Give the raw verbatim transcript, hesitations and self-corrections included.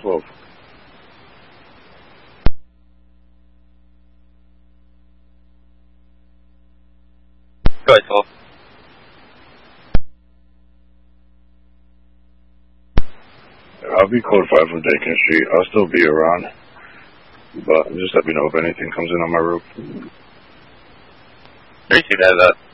twelve. Go ahead, twelve. I'll be code five from Dakin Street. I'll still be around. But just let me know if anything comes in on my roof. Appreciate that.